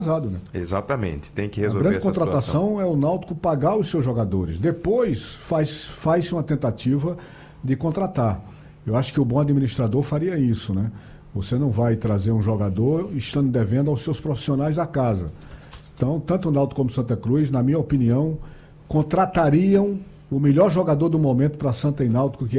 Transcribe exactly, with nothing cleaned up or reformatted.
Né? Exatamente, tem que A resolver grande essa contratação situação. é o Náutico pagar os seus jogadores. Depois faz, faz uma tentativa de contratar. Eu acho que o bom administrador faria isso, né? Você não vai trazer um jogador estando devendo aos seus profissionais da casa. Então, tanto o Náutico como o Santa Cruz, na minha opinião, contratariam o melhor jogador do momento para Santa e Náutico, que